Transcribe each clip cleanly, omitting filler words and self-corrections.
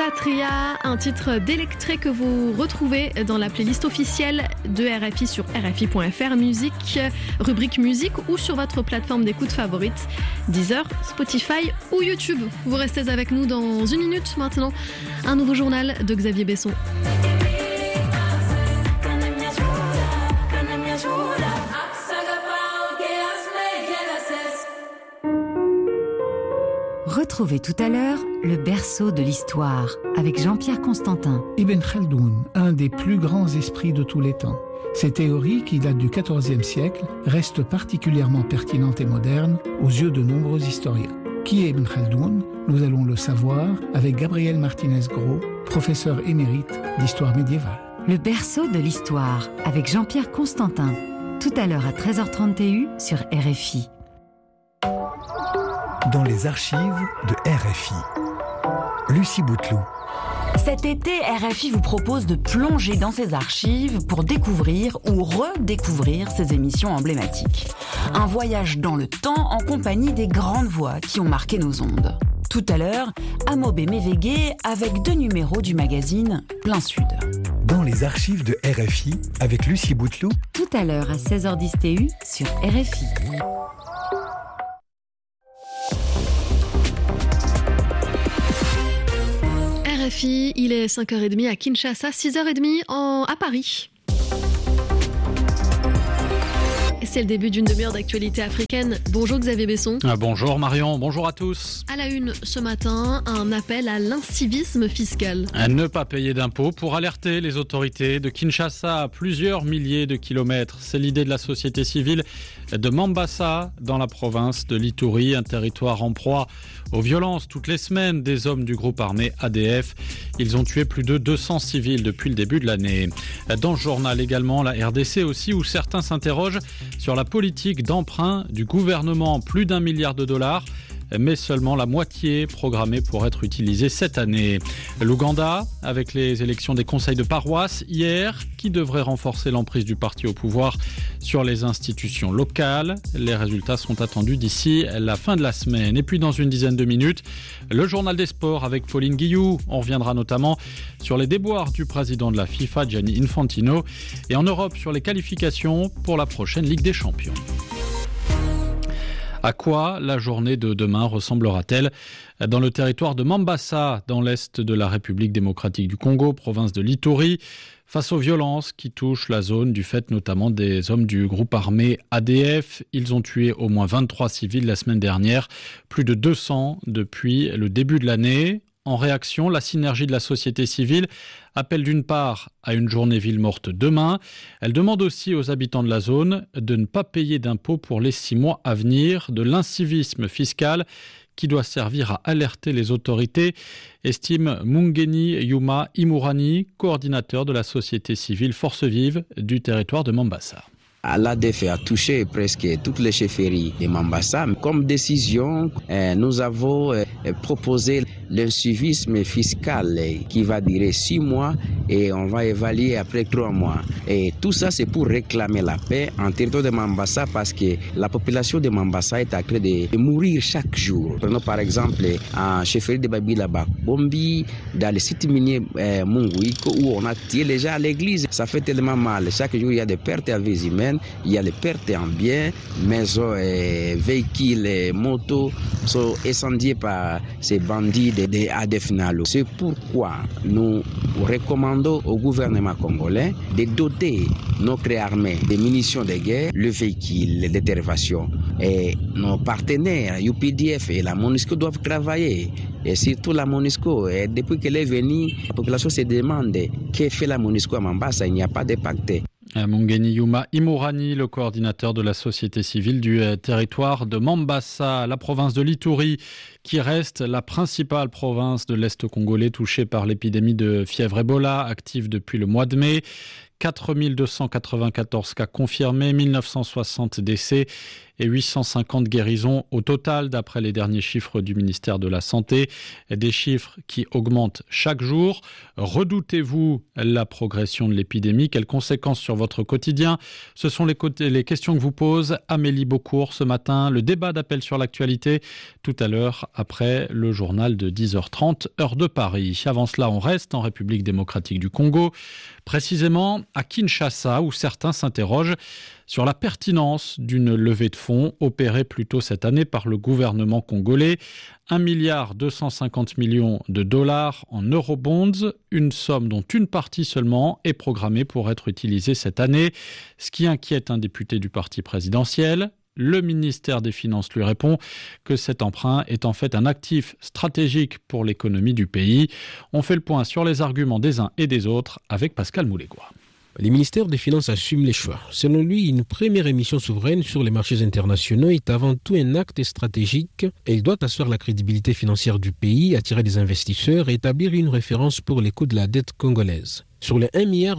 Patria, un titre d'Electré que vous retrouvez dans la playlist officielle de RFI sur rfi.fr, musique, rubrique musique ou sur votre plateforme d'écoute favorite, Deezer, Spotify ou YouTube. Vous restez avec nous dans une minute maintenant. Un nouveau journal de Xavier Besson. Retrouvez tout à l'heure le berceau de l'histoire avec Jean-Pierre Constantin. Ibn Khaldoun, un des plus grands esprits de tous les temps. Ces théories, qui datent du XIVe siècle, restent particulièrement pertinentes et modernes aux yeux de nombreux historiens. Qui est Ibn Khaldoun ? Nous allons le savoir avec Gabriel Martinez-Gros, professeur émérite d'histoire médiévale. Le berceau de l'histoire avec Jean-Pierre Constantin. Tout à l'heure à 13h30 TU sur RFI. Dans les archives de RFI. Lucie Bouteloup. Cet été, RFI vous propose de plonger dans ses archives pour découvrir ou redécouvrir ses émissions emblématiques. Un voyage dans le temps en compagnie des grandes voix qui ont marqué nos ondes. Tout à l'heure, Amobé Mévégué avec 2 numéros du magazine Plein Sud. Dans les archives de RFI avec Lucie Bouteloup. Tout à l'heure à 16h10 TU sur RFI. RFI, il est 5h30 à Kinshasa, 6h30 à Paris. C'est le début d'une demi-heure d'actualité africaine. Bonjour Xavier Besson. Bonjour Marion, bonjour à tous. À la une ce matin, un appel à l'incivisme fiscal. À ne pas payer d'impôts pour alerter les autorités de Kinshasa à plusieurs milliers de kilomètres. C'est l'idée de la société civile de Mambasa dans la province de l'Ituri, un territoire en proie aux violences toutes les semaines des hommes du groupe armé ADF. Ils ont tué plus de 200 civils depuis le début de l'année. Dans ce journal également, la RDC aussi, où certains s'interrogent sur la politique d'emprunt du gouvernement. Plus d'1 milliard de dollars, mais seulement la moitié programmée pour être utilisée cette année. L'Ouganda, avec les élections des conseils de paroisse hier, qui devraient renforcer l'emprise du parti au pouvoir sur les institutions locales. Les résultats sont attendus d'ici la fin de la semaine. Et puis dans une dizaine de minutes, le journal des sports avec Pauline Guillou. On reviendra notamment sur les déboires du président de la FIFA, Gianni Infantino, et en Europe sur les qualifications pour la prochaine Ligue des Champions. À quoi la journée de demain ressemblera-t-elle dans le territoire de Mambasa, dans l'est de la République démocratique du Congo, province de l'Ituri, face aux violences qui touchent la zone du fait notamment des hommes du groupe armé ADF. Ils ont tué au moins 23 civils la semaine dernière, plus de 200 depuis le début de l'année. En réaction, la synergie de la société civile appelle d'une part à une journée ville morte demain. Elle demande aussi aux habitants de la zone de ne pas payer d'impôts pour les 6 mois à venir, de l'incivisme fiscal qui doit servir à alerter les autorités, estime Mungeni Yuma Imurani, coordinateur de la société civile Force Vive du territoire de Mambasa. L'ADF a touché presque toutes les chefferies de Mambasa. Comme décision, nous avons proposé l'incivisme fiscal qui va durer 6 mois et on va évaluer après 3 mois. Et tout ça, c'est pour réclamer la paix en territoire de Mambasa parce que la population de Mambasa est en train de mourir chaque jour. Prenons par exemple en chefferie de Babilaba, Bombi, dans le site minier Munguiko où on a tiré les gens à l'église. Ça fait tellement mal. Chaque jour, il y a des pertes à vie humaine. Il y a les pertes en biens, maisons, véhicules, motos sont incendiés par ces bandits de ADF Nalo. C'est pourquoi nous recommandons au gouvernement congolais de doter notre armée des munitions de guerre, le véhicule d'intervention. Et nos partenaires, UPDF et la MONUSCO doivent travailler. Et surtout la MONUSCO, depuis qu'elle est venue, la population se demande que fait la MONUSCO à Mambasa. Il n'y a pas de pacte. Mungeni Yuma Imurani, le coordinateur de la société civile du territoire de Mambasa, la province de l'Ituri, qui reste la principale province de l'Est congolais touchée par l'épidémie de fièvre Ebola, active depuis le mois de mai. 4294 cas confirmés, 1960 décès et 850 guérisons au total d'après les derniers chiffres du ministère de la Santé. Des chiffres qui augmentent chaque jour. Redoutez-vous la progression de l'épidémie? Quelles conséquences sur votre quotidien? Ce sont les questions que vous pose Amélie Beaucourt ce matin. Le débat d'appel sur l'actualité tout à l'heure après le journal de 10h30, heure de Paris. Avant cela, on reste en République démocratique du Congo, précisément à Kinshasa, où certains s'interrogent sur la pertinence d'une levée de fonds opérée plus tôt cette année par le gouvernement congolais. 1,250 milliard de dollars en eurobonds, une somme dont une partie seulement est programmée pour être utilisée cette année, ce qui inquiète un député du parti présidentiel. Le ministère des Finances lui répond que cet emprunt est en fait un actif stratégique pour l'économie du pays. On fait le point sur les arguments des uns et des autres avec Pascal Moulégois. Le ministère des Finances assume les choix. Selon lui, une première émission souveraine sur les marchés internationaux est avant tout un acte stratégique et il doit asseoir la crédibilité financière du pays, attirer des investisseurs et établir une référence pour les coûts de la dette congolaise. Sur les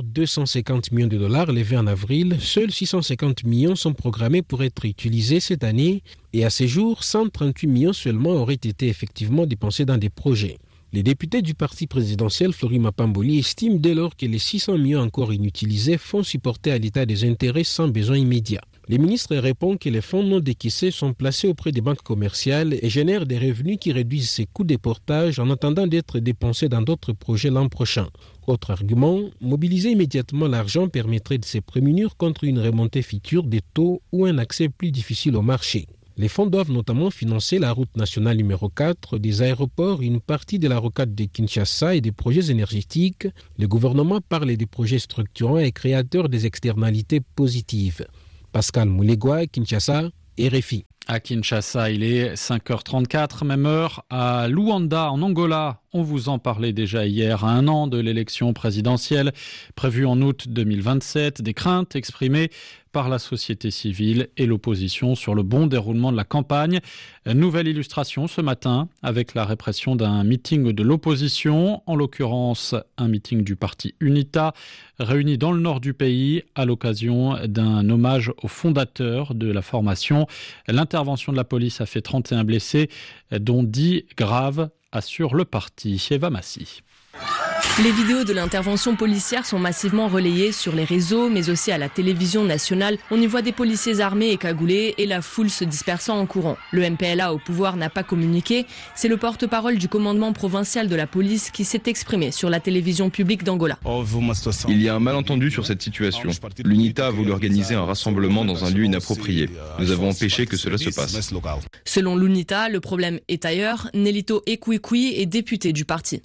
1,250 milliard de dollars levés en avril, seuls 650 millions sont programmés pour être utilisés cette année et à ce jour, 138 millions seulement auraient été effectivement dépensés dans des projets. Les députés du parti présidentiel, Flori Mapamboli, estiment dès lors que les 600 millions encore inutilisés font supporter à l'État des intérêts sans besoin immédiat. Les ministres répondent que les fonds non décaissés sont placés auprès des banques commerciales et génèrent des revenus qui réduisent ces coûts de portage en attendant d'être dépensés dans d'autres projets l'an prochain. Autre argument, mobiliser immédiatement l'argent permettrait de se prémunir contre une remontée future des taux ou un accès plus difficile au marché. Les fonds doivent notamment financer la route nationale numéro 4, des aéroports, une partie de la rocade de Kinshasa et des projets énergétiques. Le gouvernement parle des projets structurants et créateurs des externalités positives. Pascal Moulégois, Kinshasa, RFI. À Kinshasa, il est 5h34, même heure. À Luanda, en Angola, on vous en parlait déjà hier, à un an de l'élection présidentielle prévue en août 2027. Des craintes exprimées par la société civile et l'opposition sur le bon déroulement de la campagne. Nouvelle illustration ce matin avec la répression d'un meeting de l'opposition, en l'occurrence un meeting du parti UNITA, réuni dans le nord du pays à l'occasion d'un hommage aux fondateurs de la formation. L'intervention de la police a fait 31 blessés, dont 10 graves, assure le parti. Eva Massi. Les vidéos de l'intervention policière sont massivement relayées sur les réseaux, mais aussi à la télévision nationale. On y voit des policiers armés et cagoulés et la foule se dispersant en courant. Le MPLA au pouvoir n'a pas communiqué. C'est le porte-parole du commandement provincial de la police qui s'est exprimé sur la télévision publique d'Angola. Il y a un malentendu sur cette situation. L'UNITA a voulu organiser un rassemblement dans un lieu inapproprié. Nous avons empêché que cela se passe. Selon l'UNITA, le problème est ailleurs. Nelito Ekwikwi est député du parti.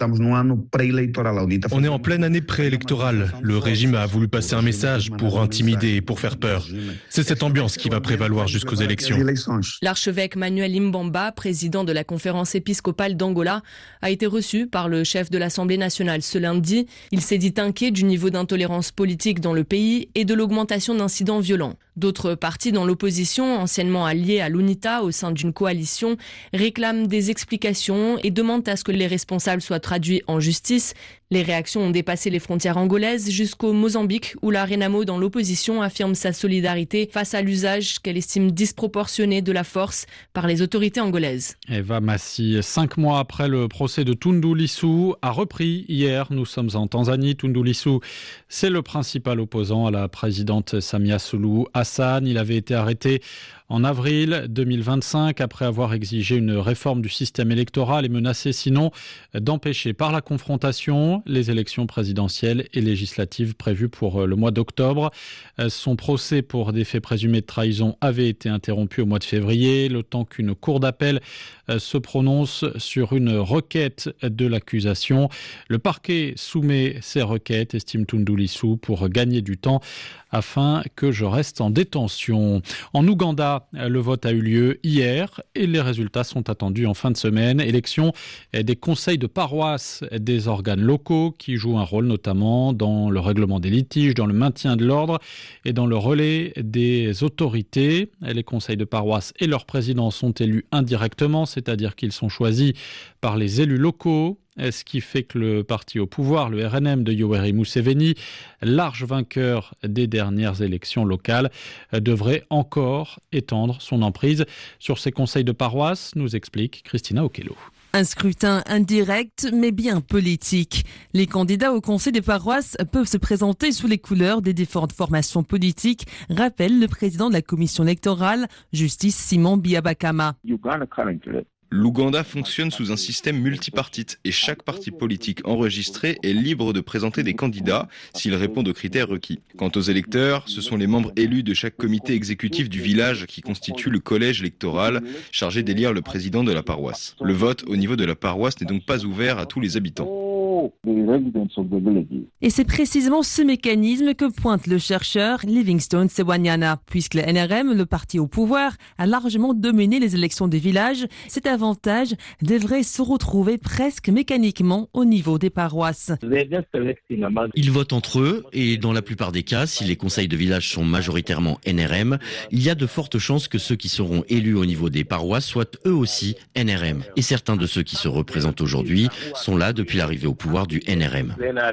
On est en pleine année préélectorale. Le régime a voulu passer un message pour intimider et pour faire peur. C'est cette ambiance qui va prévaloir jusqu'aux élections. L'archevêque Manuel Imbamba, président de la conférence épiscopale d'Angola, a été reçu par le chef de l'Assemblée nationale ce lundi. Il s'est dit inquiet du niveau d'intolérance politique dans le pays et de l'augmentation d'incidents violents. D'autres partis dans l'opposition, anciennement alliés à l'UNITA au sein d'une coalition, réclament des explications et demandent à ce que les responsables soient traduits en justice. Les réactions ont dépassé les frontières angolaises jusqu'au Mozambique, où la Renamo dans l'opposition affirme sa solidarité face à l'usage qu'elle estime disproportionné de la force par les autorités angolaises. Eva Massi, 5 mois après le procès de Tundu Lissu, a repris hier. Nous sommes en Tanzanie. Tundu Lissu, c'est le principal opposant à la présidente Samia Suluhu Hassan. Il avait été arrêté en avril 2025, après avoir exigé une réforme du système électoral et menacé sinon d'empêcher par la confrontation les élections présidentielles et législatives prévues pour le mois d'octobre. Son procès pour des faits présumés de trahison avait été interrompu au mois de février, le temps qu'une cour d'appel se prononce sur une requête de l'accusation. Le parquet soumet ces requêtes, estime Tundu Lissu, pour gagner du temps afin que je reste en détention. En Ouganda, le vote a eu lieu hier et les résultats sont attendus en fin de semaine. Élection des conseils de paroisse des organes locaux qui jouent un rôle notamment dans le règlement des litiges, dans le maintien de l'ordre et dans le relais des autorités. Les conseils de paroisse et leurs présidents sont élus indirectement, c'est-à-dire qu'ils sont choisis par les élus locaux. ce qui fait que le parti au pouvoir, le RNM de Yoweri Museveni, large vainqueur des dernières élections locales, devrait encore étendre son emprise sur ses conseils de paroisse, nous explique Christina Okello. Un scrutin indirect, mais bien politique. Les candidats au conseil des paroisses peuvent se présenter sous les couleurs des différentes formations politiques, rappelle le président de la commission électorale, Justice Simon Biabakama. L'Ouganda fonctionne sous un système multipartite et chaque parti politique enregistré est libre de présenter des candidats s'ils répondent aux critères requis. Quant aux électeurs, ce sont les membres élus de chaque comité exécutif du village qui constituent le collège électoral chargé d'élire le président de la paroisse. Le vote au niveau de la paroisse n'est donc pas ouvert à tous les habitants. Et c'est précisément ce mécanisme que pointe le chercheur Livingstone Sewanyana. Puisque le NRM, le parti au pouvoir, a largement dominé les élections des villages, cet avantage devrait se retrouver presque mécaniquement au niveau des paroisses. Ils votent entre eux et dans la plupart des cas, si les conseils de village sont majoritairement NRM, il y a de fortes chances que ceux qui seront élus au niveau des paroisses soient eux aussi NRM. Et certains de ceux qui se représentent aujourd'hui sont là depuis l'arrivée au pouvoir du NRM.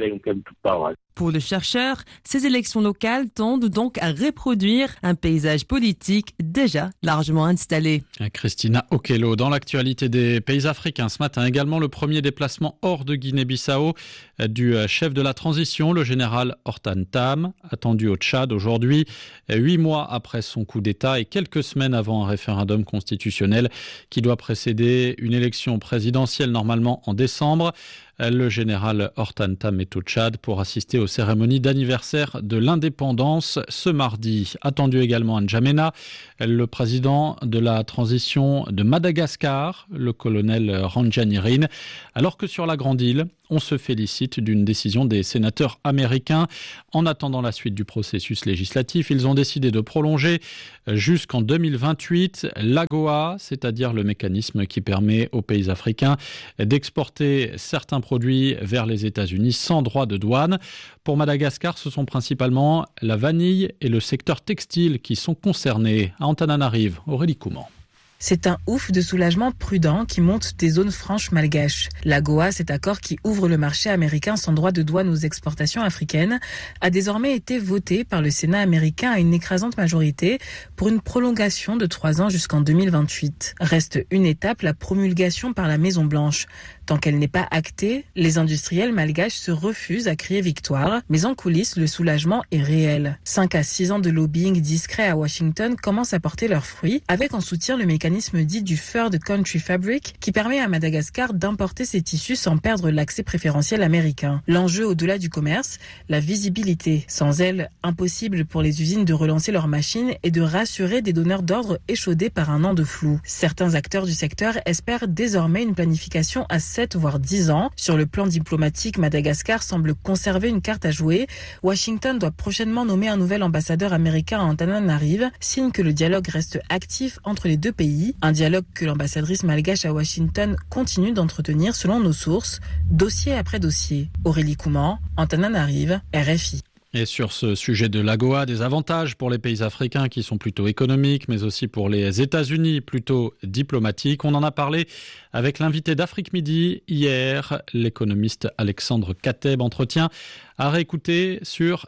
Pour le chercheur, ces élections locales tendent donc à reproduire un paysage politique déjà largement installé. Christina Okello. Dans l'actualité des pays africains, ce matin également le premier déplacement hors de Guinée-Bissau du chef de la transition, le général Hortan Tam, attendu au Tchad aujourd'hui, 8 mois après son coup d'État et quelques semaines avant un référendum constitutionnel qui doit précéder une élection présidentielle normalement en décembre. Le général Hortan Tam est au Tchad pour assister aux cérémonies d'anniversaire de l'indépendance ce mardi. Attendu également à N'Djamena, le président de la transition de Madagascar, le colonel Randjanirin, alors que sur la Grande Île, on se félicite d'une décision des sénateurs américains. En attendant la suite du processus législatif, ils ont décidé de prolonger jusqu'en 2028 l'AGOA, c'est-à-dire le mécanisme qui permet aux pays africains d'exporter certains produits vers les États-Unis sans droit de douane. Pour Madagascar, ce sont principalement la vanille et le secteur textile qui sont concernés. À Antananarive, Aurélie Couman. C'est un ouf de soulagement prudent qui monte des zones franches malgaches. L'AGOA, cet accord qui ouvre le marché américain sans droit de douane aux exportations africaines, a désormais été voté par le Sénat américain à une écrasante majorité pour une prolongation de 3 ans jusqu'en 2028. Reste une étape, la promulgation par la Maison-Blanche. Tant qu'elle n'est pas actée, les industriels malgaches se refusent à crier victoire, mais en coulisses, le soulagement est réel. 5 à 6 ans de lobbying discret à Washington commencent à porter leurs fruits, avec en soutien le mécanisme dit du Third Country Fabric, qui permet à Madagascar d'importer ses tissus sans perdre l'accès préférentiel américain. L'enjeu au-delà du commerce, la visibilité. Sans elle, impossible pour les usines de relancer leurs machines et de rassurer des donneurs d'ordre échaudés par un an de flou. Certains acteurs du secteur espèrent désormais une planification à 7 voire 10 ans. Sur le plan diplomatique, Madagascar semble conserver une carte à jouer. Washington doit prochainement nommer un nouvel ambassadeur américain à Antananarive, signe que le dialogue reste actif entre les deux pays. Un dialogue que l'ambassadrice malgache à Washington continue d'entretenir selon nos sources, dossier après dossier. Aurélie Couman, Antananarive, RFI. Et sur ce sujet de l'AGOA, des avantages pour les pays africains qui sont plutôt économiques, mais aussi pour les États-Unis plutôt diplomatiques. On en a parlé avec l'invité d'Afrique Midi hier, l'économiste Alexandre Kateb. Entretien à réécouter sur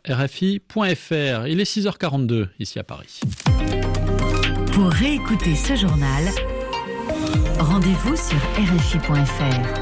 RFI.fr. Il est 6h42 ici à Paris. Pour réécouter ce journal, rendez-vous sur RFI.fr.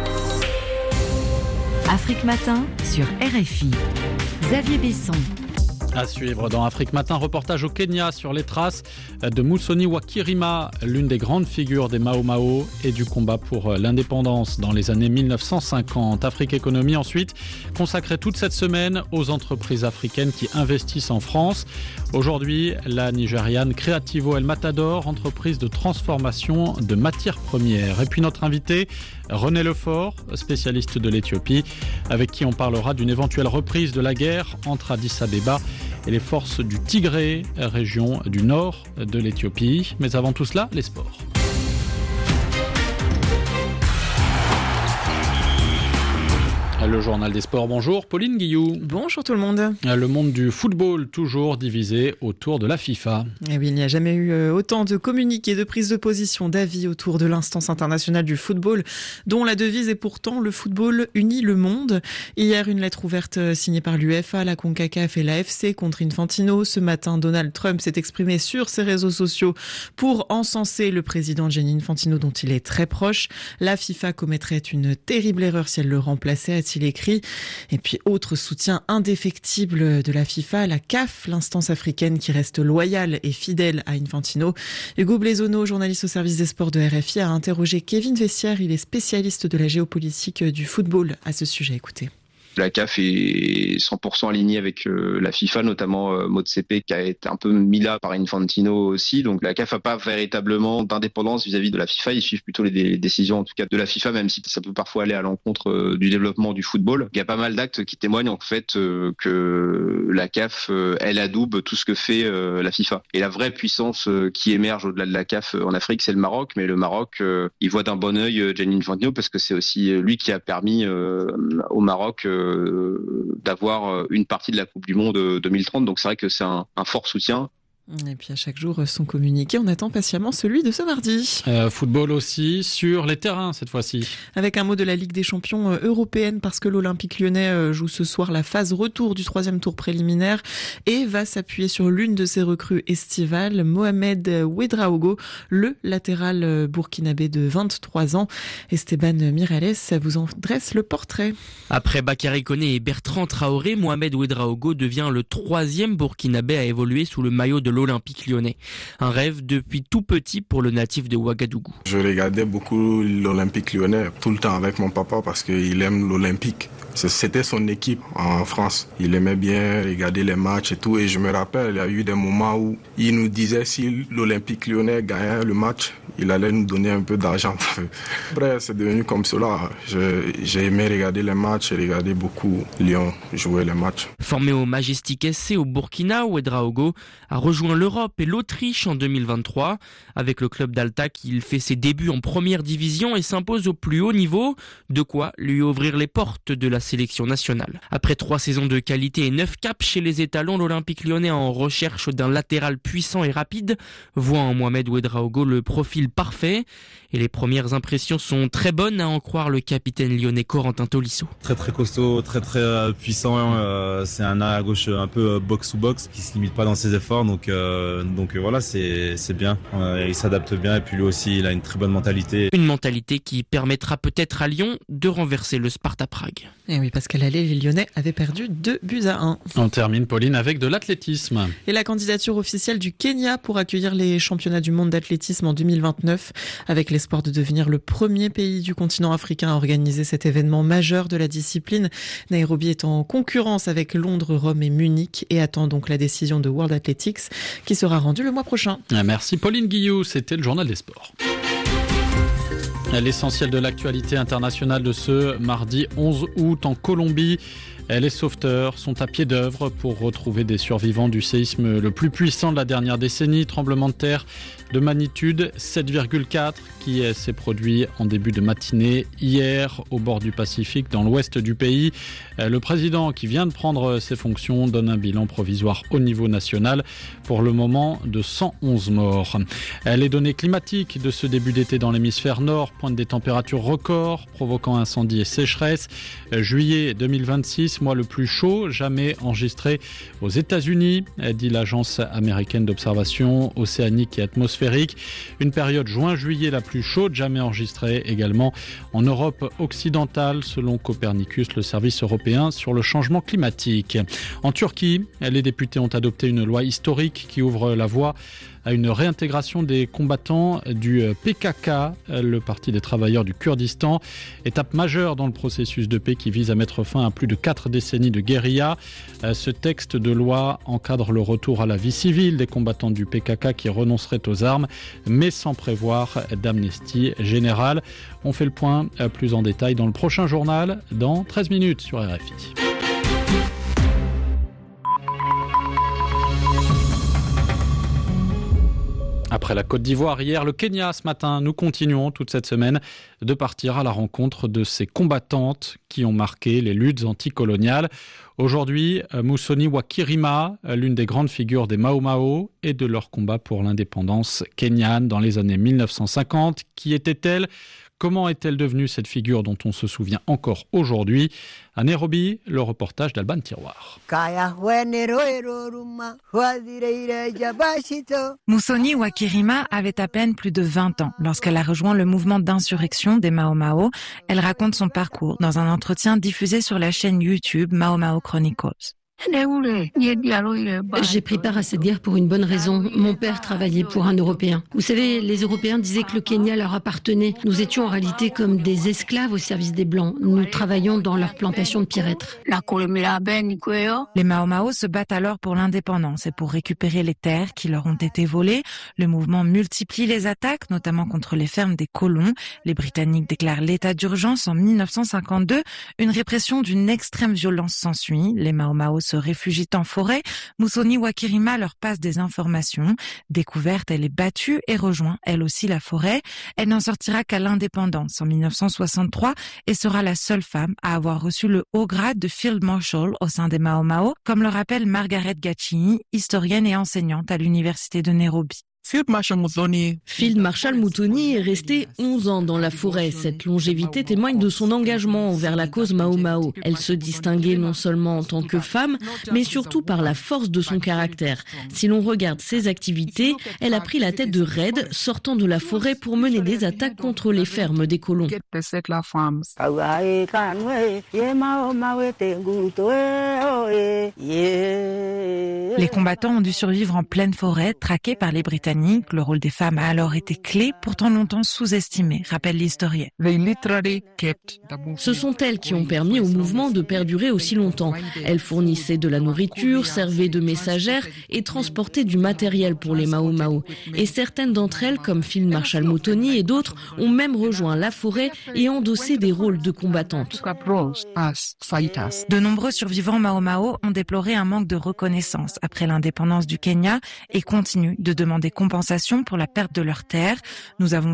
Afrique Matin sur RFI. Xavier Besson. À suivre dans Afrique Matin, reportage au Kenya sur les traces de Musoni Wakirima, l'une des grandes figures des Mau Mau et du combat pour l'indépendance dans les années 1950. Afrique Économie ensuite, consacrée toute cette semaine aux entreprises africaines qui investissent en France. Aujourd'hui, la Nigériane Creativo El Matador, entreprise de transformation de matières premières. Et puis notre invité, René Lefort, spécialiste de l'Éthiopie, avec qui on parlera d'une éventuelle reprise de la guerre entre Addis Abeba et les forces du Tigré, région du nord de l'Éthiopie. Mais avant tout cela, les sports. Le journal des sports, bonjour Pauline Guillou. Bonjour tout le monde. Le monde du football toujours divisé autour de la FIFA. Et oui, il n'y a jamais eu autant de communiqués, de prises de position, d'avis autour de l'instance internationale du football, dont la devise est pourtant le football unit le monde. Hier, une lettre ouverte signée par l'UEFA, la CONCACAF et l'AFC contre Infantino. Ce matin, Donald Trump s'est exprimé sur ses réseaux sociaux pour encenser le président Gianni Infantino, dont il est très proche. La FIFA commettrait une terrible erreur si elle le remplaçait, a-t-il écrit. Et puis, autre soutien indéfectible de la FIFA, la CAF, l'instance africaine qui reste loyale et fidèle à Infantino. Hugo Blaisono, journaliste au service des sports de RFI, a interrogé Kevin Vessière. Il est spécialiste de la géopolitique du football à ce sujet. Écoutez. La CAF est 100% alignée avec la FIFA, notamment Motsepe qui a été un peu mis là par Infantino aussi. Donc la CAF n'a pas véritablement d'indépendance vis-à-vis de la FIFA. Ils suivent plutôt les décisions en tout cas de la FIFA, même si ça peut parfois aller à l'encontre du développement du football. Il y a pas mal d'actes qui témoignent en fait que la CAF, elle adoube tout ce que fait la FIFA. Et la vraie puissance qui émerge au-delà de la CAF en Afrique, c'est le Maroc. Mais le Maroc, il voit d'un bon œil Gianni Infantino parce que c'est aussi lui qui a permis au Maroc d'avoir une partie de la Coupe du Monde 2030. Donc c'est vrai que c'est un fort soutien. Et puis à chaque jour son communiqué, on attend patiemment celui de ce mardi. Football aussi sur les terrains cette fois-ci. Avec un mot de la Ligue des Champions européenne parce que l'Olympique Lyonnais joue ce soir la phase retour du 3e tour préliminaire et va s'appuyer sur l'une de ses recrues estivales, Mohamed Ouedraogo, le latéral burkinabé de 23 ans. Esteban Miralles vous en dresse le portrait. Après Bakary Koné et Bertrand Traoré, Mohamed Ouedraogo devient le 3e burkinabé à évoluer sous le maillot de l'Olympique Lyonnais. Un rêve depuis tout petit pour le natif de Ouagadougou. Je regardais beaucoup l'Olympique Lyonnais tout le temps avec mon papa parce qu'il aime l'Olympique. C'était son équipe en France. Il aimait bien regarder les matchs et tout. Et je me rappelle, il y a eu des moments où il nous disait si l'Olympique Lyonnais gagnait le match, il allait nous donner un peu d'argent. Après, c'est devenu comme cela. J'ai aimé regarder les matchs et regarder beaucoup Lyon jouer les matchs. Formé au Majestic SC au Burkina, Ouedraogo a rejoint l'Europe et l'Autriche en 2023. Avec le club d'Altac, il fait ses débuts en première division et s'impose au plus haut niveau. De quoi lui ouvrir les portes de la sélection nationale. Après 3 saisons de qualité et 9 caps chez les étalons, l'Olympique Lyonnais en recherche d'un latéral puissant et rapide voit en Mohamed Ouedraogo le profil parfait. Et les premières impressions sont très bonnes à en croire le capitaine lyonnais Corentin Tolisso. Très costaud, très puissant. C'est un à gauche un peu box-to-box qui se limite pas dans ses efforts. Donc voilà, c'est bien. Il s'adapte bien et puis lui aussi, il a une très bonne mentalité. Une mentalité qui permettra peut-être à Lyon de renverser le Sparta Prague. Et oui, parce qu'à l'aller, les Lyonnais avaient perdu 2-1. On termine, Pauline, avec de l'athlétisme. Et la candidature officielle du Kenya pour accueillir les championnats du monde d'athlétisme en 2029, avec l'espoir de devenir le premier pays du continent africain à organiser cet événement majeur de la discipline. Nairobi est en concurrence avec Londres, Rome et Munich et attend donc la décision de World Athletics qui sera rendue le mois prochain. Merci Pauline Guillou, c'était le journal des sports. L'essentiel de l'actualité internationale de ce mardi 11 août en Colombie. Les sauveteurs sont à pied d'œuvre pour retrouver des survivants du séisme le plus puissant de la dernière décennie, tremblement de terre de magnitude 7,4 qui s'est produit en début de matinée hier au bord du Pacifique dans l'ouest du pays. Le président qui vient de prendre ses fonctions donne un bilan provisoire au niveau national pour le moment de 111 morts. Les données climatiques de ce début d'été dans l'hémisphère nord pointent des températures records provoquant incendies et sécheresse. Juillet 2026, mois le plus chaud jamais enregistré aux États-Unis, dit l'agence américaine d'observation océanique et atmosphérique. Une période juin-juillet la plus chaude jamais enregistrée également en Europe occidentale selon Copernicus, le service européen sur le changement climatique. En Turquie, les députés ont adopté une loi historique qui ouvre la voie à une réintégration des combattants du PKK, le Parti des travailleurs du Kurdistan. Étape majeure dans le processus de paix qui vise à mettre fin à plus de 4 décennies de guérilla. Ce texte de loi encadre le retour à la vie civile des combattants du PKK qui renonceraient aux armes, mais sans prévoir d'amnistie générale. On fait le point plus en détail dans le prochain journal, dans 13 minutes sur RFI. Après la Côte d'Ivoire hier, le Kenya ce matin, nous continuons toute cette semaine de partir à la rencontre de ces combattantes qui ont marqué les luttes anticoloniales. Aujourd'hui, Musoni Wakirima, l'une des grandes figures des Mau Mau et de leur combat pour l'indépendance kenyane dans les années 1950. Qui était-elle ? Comment est-elle devenue cette figure dont on se souvient encore aujourd'hui ? À Nairobi, le reportage d'Alban Tiroir. Musoni Wakirima avait à peine plus de 20 ans lorsqu'elle a rejoint le mouvement d'insurrection des Mau Mau. Elle raconte son parcours dans un entretien diffusé sur la chaîne YouTube Mau Mau Chronicles. J'ai pris part à cette guerre pour une bonne raison. Mon père travaillait pour un Européen. Vous savez, les Européens disaient que le Kenya leur appartenait. Nous étions en réalité comme des esclaves au service des Blancs. Nous travaillions dans leurs plantations de pierrettes. Les Mau Mau se battent alors pour l'indépendance et pour récupérer les terres qui leur ont été volées. Le mouvement multiplie les attaques, notamment contre les fermes des colons. Les Britanniques déclarent l'état d'urgence en 1952. Une répression d'une extrême violence s'ensuit. Les Mau Mau se réfugient en forêt. Musoni Wakirima leur passe des informations. Découverte, elle est battue et rejoint elle aussi la forêt. Elle n'en sortira qu'à l'indépendance en 1963 et sera la seule femme à avoir reçu le haut grade de Field Marshal au sein des Mau Mau, comme le rappelle Margaret Gacini, historienne et enseignante à l'université de Nairobi. Field Marshal Muthoni est resté 11 ans dans la forêt. Cette longévité témoigne de son engagement envers la cause Mau Mau. Elle se distinguait non seulement en tant que femme, mais surtout par la force de son caractère. Si l'on regarde ses activités, elle a pris la tête de raids sortant de la forêt pour mener des attaques contre les fermes des colons. Les combattants ont dû survivre en pleine forêt, traqués par les Britanniques. Le rôle des femmes a alors été clé, pourtant longtemps sous-estimé, rappelle l'historienne. Ce sont elles qui ont permis au mouvement de perdurer aussi longtemps. Elles fournissaient de la nourriture, servaient de messagères et transportaient du matériel pour les Mau Mau. Et certaines d'entre elles, comme Field Marshal Muthoni et d'autres, ont même rejoint la forêt et endossé des rôles de combattantes. De nombreux survivants Mau Mau ont déploré un manque de reconnaissance après l'indépendance du Kenya et continuent de demander compensation pour la perte de leurs terres. Nous avons